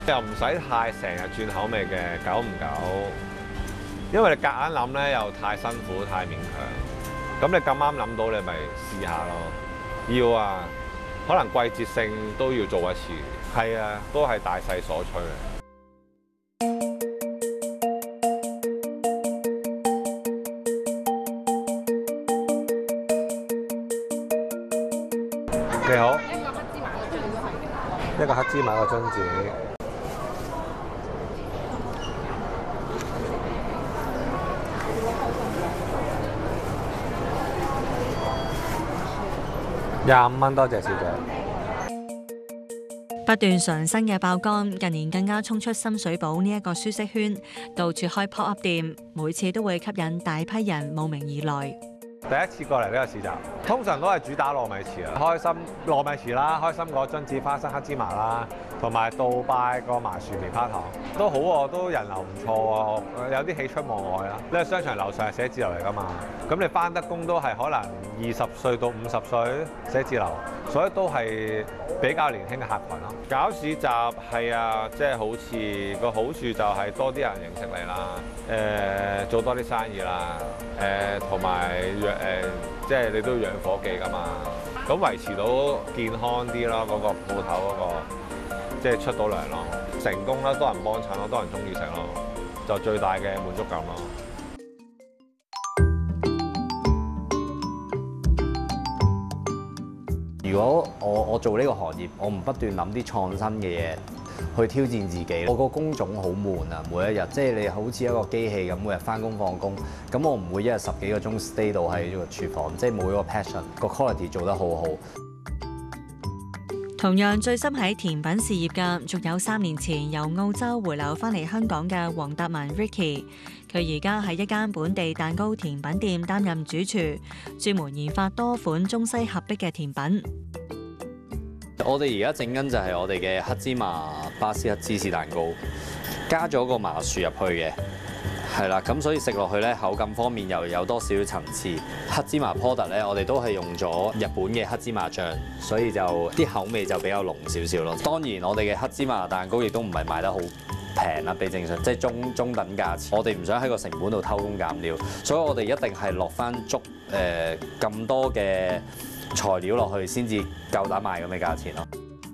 又唔使太成日轉口味嘅，久唔久。因為你夾硬諗咧，又太辛苦太勉強。咁你咁啱諗到，你咪試下咯。要啊，可能季節性都要做一次。係啊，都係大勢所趨啊。你好，一個黑芝麻個榛子。25蚊，多謝小姐。 不斷上升嘅爆肝，近年更加衝出深水埗呢一個舒適圈，到處開 pop up 店，每次都會吸引大批人慕名而來。 第一次過嚟呢個市集，通常都係主打糯米糍啊，開心糯米糍啦，開心果榛子花生黑芝麻啦，同埋杜拜個麻薯棉花糖都好喎，都人流唔錯喎，有啲喜出望外啦。呢個商場樓上係寫字樓嚟㗎嘛，咁你返得工都係可能20歲到50歲寫字樓，所以都係比較年輕嘅客群咯。搞市集係啊，即係好似個好處就係多啲人認識你啦，做多啲生意啦，同埋即係你都要養伙計㗎嘛，咁維持到健康啲咯，嗰個鋪頭嗰個即係出到糧咯，成功啦，多人幫襯咯，多人中意食咯，就最大嘅滿足感咯。 如果我做呢個行業，我唔不斷諗啲創新嘅嘢去挑戰自己，我個工種好悶啊！每一日即係你好似一個機器咁，每日返工放工，咁我唔會一日10幾個鐘 stay 到喺呢個廚房，即係冇呢個 passion，個 quality 做得好好。 同樣醉心喺甜品事業嘅，仲有3年前由澳洲回流返嚟香港嘅黃達文 Ricky。佢而家喺一間本地蛋糕甜品店擔任主廚，專門研發多款中西合璧嘅甜品。 我哋而家整緊就係我哋嘅黑芝麻巴斯克芝士蛋糕，加咗個麻薯入去嘅，係啦，咁所以食落去咧口感方面又有多少層次。黑芝麻 product 咧，我哋都係用咗日本嘅黑芝麻醬，所以就啲口味就比較濃少少咯。當然我哋嘅黑芝麻蛋糕亦都唔係賣得好平啦，比正常即係中等價錢。我哋唔想喺個成本度偷工減料，所以我哋一定係落翻足咁多嘅材料落去先至夠膽賣咁嘅價錢咯。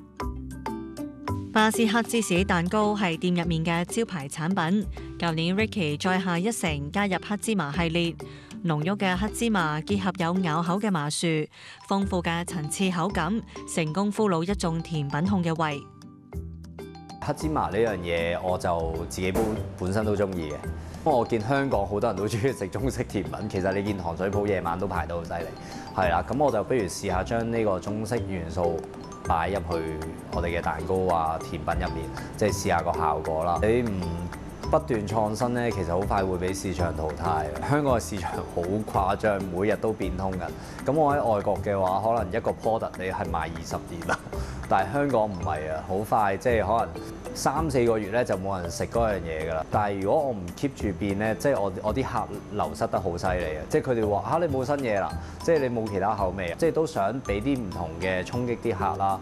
巴斯克芝士蛋糕係店入面嘅招牌產品。舊年 Ricky 再下一城加入黑芝麻系列，濃郁嘅黑芝麻結合有咬口嘅麻薯，豐富嘅層次口感，成功俘虜一眾甜品控嘅胃。 黑芝麻呢樣嘢我就自己本身都中意嘅。因為我見香港好多人都中意食中式甜品，其實你見糖水鋪夜晚都排得好犀利，係啦，咁我就不如試下將呢個中式元素擺入去我哋嘅蛋糕啊甜品入面，即係試下個效果啦。你唔不斷創新咧，其實好快會俾市場淘汰。香港嘅市場好誇張，每日都變通緊。咁我喺外國嘅話，可能一個 product 你係賣20年啦，但係香港唔係啊，好快即係可能3、4個月咧就冇人食嗰樣嘢㗎啦。但係如果我唔 keep 住變咧，即係我啲客流失得好犀利啊！即係佢哋話嚇你冇新嘢啦，即係你冇其他口味啊，即係都想俾啲唔同嘅衝擊啲客啦。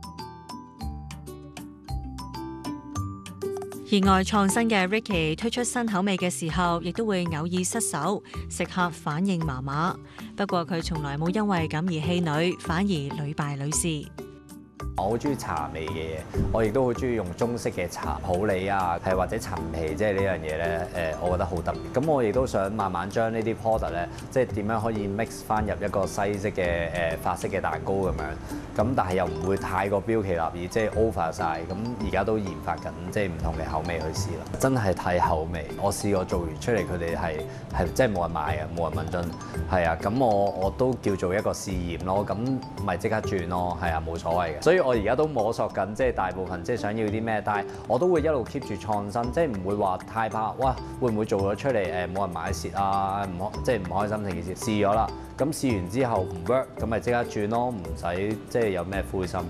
熱愛創新嘅 Ricky 推出新口味嘅時候，亦都會偶爾失手，食客反應麻麻。不過佢從來冇因為咁而氣餒，反而屢敗屢試。 我好中意茶味嘅嘢，我亦都好中意用中式嘅茶普洱啊，係或者陳皮，即係呢樣嘢咧，我覺得好特別。咁我亦都想慢慢將呢啲 product 咧，即係點樣可以 mix 翻入一個西式嘅法式嘅蛋糕咁樣。咁但係又唔會太過標奇立異，即係 over 晒。咁而家都研發緊，即係唔同嘅口味去試啦。真係睇口味，我試過做完出嚟，佢哋係即係冇人買嘅，冇人問津。係啊，咁我都叫做一個試驗咯。咁咪即刻轉咯，係啊，冇所謂嘅。所以我而家都摸索緊，即係大部分即係想要啲咩，但係我都會一路 keep 住創新，即係唔會話太怕，哇會唔會做咗出嚟冇人買蝕啊？即係唔開心成件事。試咗啦，咁試完之後唔 work，咁咪即刻轉咯，唔使即係有咩灰心。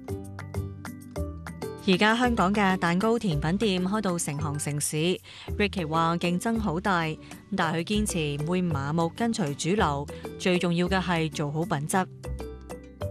而家香港嘅蛋糕甜品店開到成行成市 ，Ricky 話競爭好大，但係佢堅持唔會麻木跟隨主流，最重要嘅係做好品質。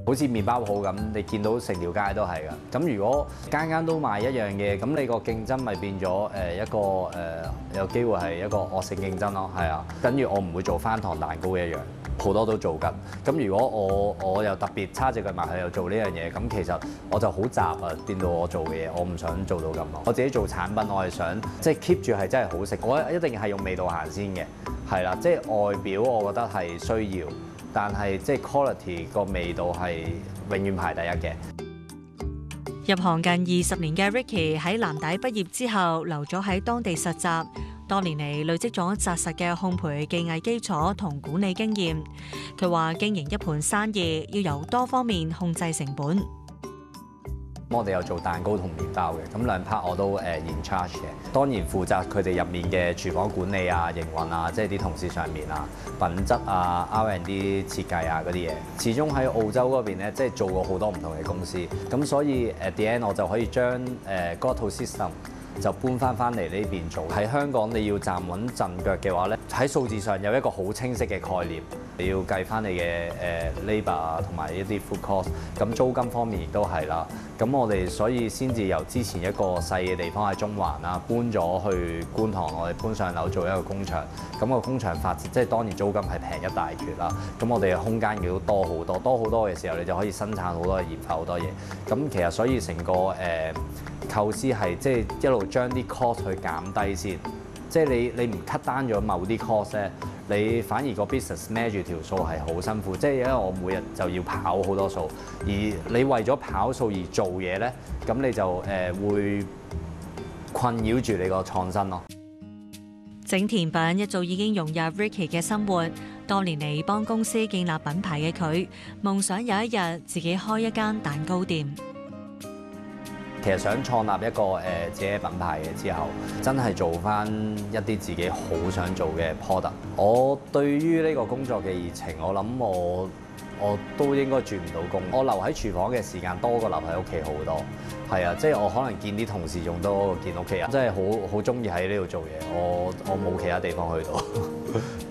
好似麵包鋪咁，你見到成條街都係㗎。咁如果間間都賣一樣嘢，咁你個競爭咪變咗一個有機會係一個惡性競爭咯。係啊，等於我唔會做翻糖蛋糕一樣，好多都做緊。咁如果我又特別叉隻腳埋去又做呢樣嘢，咁其實我就好雜啊，變到我做嘅嘢，我唔想做到咁咯。我自己做產品，我係想即係 keep 住係真係好食，我一定係用味道行先嘅，係啦，即係外表我覺得係需要，但係即係 quality 個味道係永遠排第一嘅。 入行近20年嘅 Ricky 喺藍帶畢業之後，留咗喺當地實習，多年嚟累積咗紮實嘅烘焙技藝基礎同管理經驗。佢話經營一盤生意要由多方面控制成本。 我哋有做蛋糕同麵包嘅，咁兩 part 我都in charge 嘅。當然負責佢哋入面嘅廚房管理啊、營運啊，即係啲同事上面啊、品質啊、R&D 設計啊嗰啲嘢。始終喺澳洲嗰邊咧，即係做過好多唔同嘅公司，咁所以 at the end 我就可以將嗰套 system 就搬翻嚟呢邊做。喺香港你要站穩陣腳嘅話咧，喺數字上有一個好清晰嘅概念，你要計翻你嘅labour 啊，同埋一啲 food cost。咁租金方面亦都係啦。咁我哋所以先至由之前一個細嘅地方喺中環啦，搬咗去觀塘，我哋搬上樓做一個工場。咁個工場發展即係當然租金係平一大截啦。咁我哋嘅空間亦都多好多，多好多嘅時候，你就可以生產好多嘅研發好多嘢。咁其實所以成個構思係即係一路將啲 cost 去減低先。即係你唔 cut down咗某啲 cost 咧，你反而個 business 孭住條數係好辛苦。即係因為我每日就要跑好多數，而你為咗跑數而做嘢咧，咁你就會困擾住你個創新咯。 整甜品一早已經融入 Ricky 嘅生活，多年嚟幫公司建立品牌嘅佢，夢想有一日自己開一間蛋糕店。 其實想創立一個自己嘅品牌嘅之後，真係做翻一啲自己好想做嘅 product。我對於呢個工作嘅熱情，我諗我都應該轉唔到工。我留喺廚房嘅時間多過留喺屋企好多。係啊，即係我可能見啲同事仲多過見屋企人，真係好中意喺呢度做嘢。我冇其他地方去到。